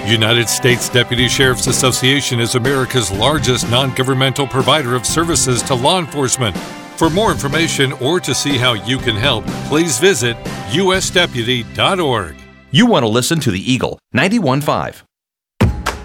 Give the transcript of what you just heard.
United States Deputy Sheriff's Association is America's largest non-governmental provider of services to law enforcement. For more information or to see how you can help, please visit usdeputy.org. You want to listen to the Eagle 91.5.